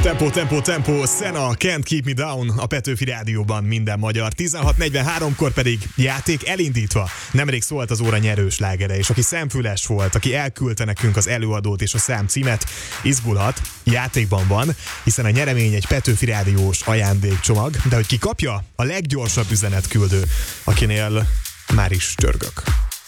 Tempo, Sena, Can't Keep Me Down a Petőfi Rádióban minden magyar. 16:43-kor pedig játék elindítva. Nemrég szólt az óra nyerős slágere, és aki szemfüles volt, aki elküldte nekünk az előadót és a számcímet, izgulhat, játékban van, hiszen a nyeremény egy Petőfi Rádiós ajándékcsomag, de hogy ki kapja? A leggyorsabb üzenetküldő, akinél már is csörgök.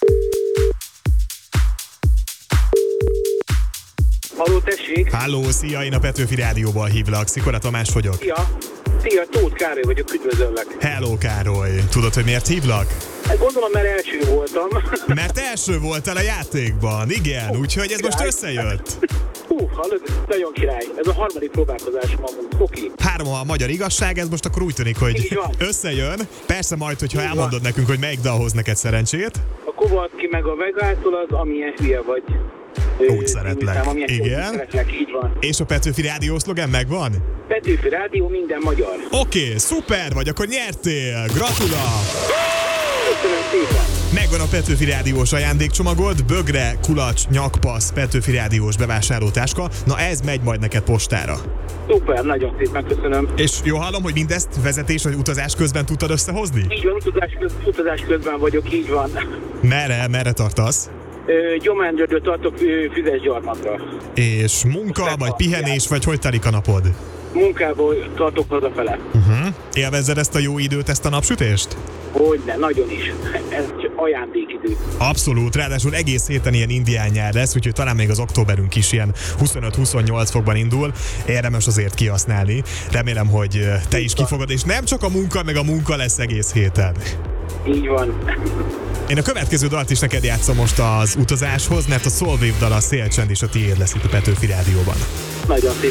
Halló, tessék! Halló, szia, én a Petőfi Rádióból hívlak, Szikora Tamás vagyok. Szia, Tóth Károly vagyok, üdvözöllek. Hello, Károly. Tudod, hogy miért hívlak? Hát gondolom, mert első voltam. Mert első voltál a játékban, igen, úgyhogy ez most összejött. Hallod, nagyon király. Ez a harmadik próbálkozásom amúgy. Oké. 3 a magyar igazság, ez most akkor úgy tűnik, hogy összejön. Persze majd, hogyha elmondod nekünk, hogy melyik dal hoz neked szerencsét. A Kovalszki meg a Vegától az, amilyen hülye vagy. Úgy szeretlek. Igen. Szeretlek, így van. És a Petőfi Rádió szlogen megvan? Petőfi Rádió, minden magyar. Oké, szuper vagy, akkor nyertél. Gratulál! Köszönöm szépen. Megvan a Petőfi Rádiós ajándékcsomagod, bögre, kulacs, nyakpassz, Petőfi Rádiós bevásárlótáska. Na ez megy majd neked postára. Szuper, nagyon szépen köszönöm. És jó hallom, hogy mindezt vezetés vagy utazás közben tudtad összehozni? Így van, utazás közben vagyok, így van. Merre tartasz? Gyomángyördől tartok Füzesgyarmatra. És munka, vagy pihenés, vagy hogy telik a napod? Munkából tartok hazafele. Élvezzed ezt a jó időt, ezt a napsütést? Hogyne, nagyon is. Ez ajándékidő. Abszolút, ráadásul egész héten ilyen indián nyár lesz, úgyhogy talán még az októberünk is ilyen 25-28 fokban indul. Érdemes azért kihasználni. Remélem, hogy te is kifogod, és nem csak a munka, meg a munka lesz egész héten. Így van. Én a következő dalt is neked játszom most az utazáshoz, mert a Soulwave dal, a Szélcsend és a tiéd lesz itt a Petőfi Rádióban. Nagyon szépen